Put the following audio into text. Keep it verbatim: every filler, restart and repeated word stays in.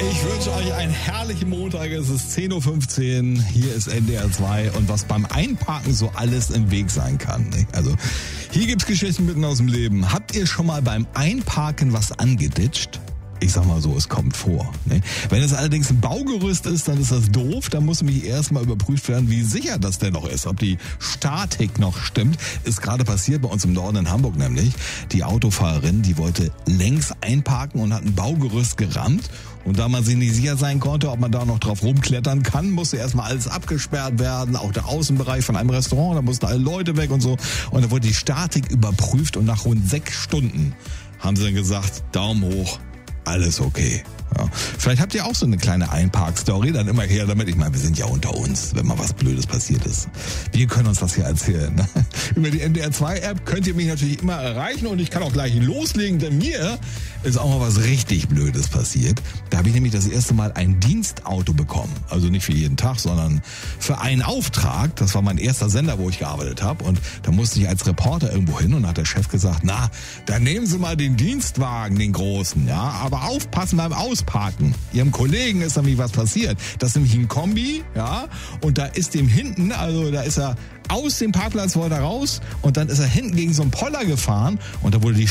Ich wünsche euch einen herrlichen Montag. Es ist zehn Uhr fünfzehn. Hier ist N D R zwei und was beim Einparken so alles im Weg sein kann. Also hier gibt's Geschichten mitten aus dem Leben. Habt ihr schon mal beim Einparken was angeditscht? Ich sag mal so, es kommt vor. Ne? Wenn es allerdings ein Baugerüst ist, dann ist das doof. Da muss nämlich erstmal überprüft werden, wie sicher das denn noch ist. Ob die Statik noch stimmt. Ist gerade passiert bei uns im Norden in Hamburg nämlich. Die Autofahrerin, die wollte längs einparken und hat ein Baugerüst gerammt. Und da man sich nicht sicher sein konnte, ob man da noch drauf rumklettern kann, musste erstmal alles abgesperrt werden. Auch der Außenbereich von einem Restaurant, da mussten alle Leute weg und so. Und da wurde die Statik überprüft und nach rund sechs Stunden haben sie dann gesagt, Daumen hoch. Alles okay. Ja. Vielleicht habt ihr auch so eine kleine Einpark-Story, dann immer her damit. Ich meine, wir sind ja unter uns, wenn mal was Blödes passiert ist. Wir können uns das hier erzählen. Ne? Über die N D R zwei App könnt ihr mich natürlich immer erreichen und ich kann auch gleich loslegen, denn mir ist auch mal was richtig Blödes passiert. Da habe ich nämlich das erste Mal ein Dienstauto bekommen. Also nicht für jeden Tag, sondern für einen Auftrag. Das war mein erster Sender, wo ich gearbeitet habe. Und da musste ich als Reporter irgendwo hin und da hat der Chef gesagt, na, dann nehmen Sie mal den Dienstwagen, den großen, ja, aber aufpassen beim Ausparken. Ihrem Kollegen ist nämlich was passiert. Das ist nämlich ein Kombi, ja, und da ist dem hinten, also da ist er aus dem Parkplatz, wollte er raus und dann ist er hinten gegen so einen Poller gefahren und da wurde die